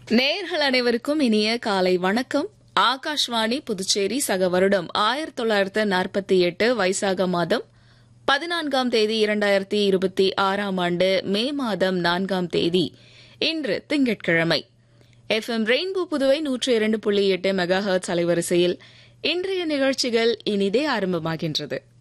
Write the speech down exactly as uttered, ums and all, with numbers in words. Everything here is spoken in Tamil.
நேயர்கள் அனைவருக்கும் இனிய காலை வணக்கம். ஆகாஷ்வாணி புதுச்சேரி சக வருடம் ஆயிரத்தி தொள்ளாயிரத்து நாற்பத்தி எட்டு வைசாக மாதம் பதினான்காம் தேதி இரண்டாயிரத்தி இருபத்தி ஆறாம் ஆண்டு மே மாதம் நான்காம் தேதி இன்று திங்கட்கிழமை. எஃப் எம் ரெயின்போ புதுவை நூற்று இரண்டு புள்ளி எட்டு மெகா ஹெர்ட்ஸ் அலைவரிசையில் இன்றைய நிகழ்ச்சிகள் இனிதே ஆரம்பமாகின்றது.